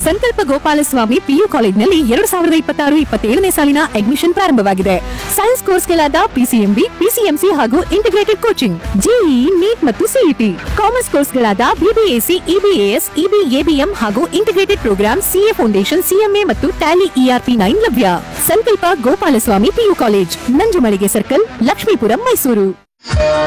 ಸಂಕಲ್ಪ ಗೋಪಾಲಸ್ವಾಮಿ ಪಿಯು ಕಾಲೇಜಿನಲ್ಲಿ 2026-27ನೇ ಸಾಲಿನ ಅಡ್ಮಿಷನ್ ಪ್ರಾರಂಭವಾಗಿದೆ. ಸೈನ್ಸ್ ಕೋರ್ಸ್ಗಳಾದ ಪಿಸಿಎಂಬಿ, ಪಿಸಿಎಂಸಿ ಹಾಗೂ ಇಂಟಿಗ್ರೇಟೆಡ್ ಕೋಚಿಂಗ್, ಜೆಇಇ, ನೀಟ್ ಮತ್ತು ಸಿಇಟಿ. ಕಾಮರ್ಸ್ ಕೋರ್ಸ್ಗಳಾದ ಬಿಬಿಎಸಿ, ಇಬಿಎಎಸ್, ಇಬಿಎಬಿಎಂ ಹಾಗೂ integrated program, CA foundation, CMA ಮತ್ತು ಟ್ಯಾಲಿ ಇಆರ್ಪಿ 9 ಲಭ್ಯ. ಸಂಕಲ್ಪ Gopalaswamy PU college, Nanjumalige circle, Lakshmipuram, Mysuru.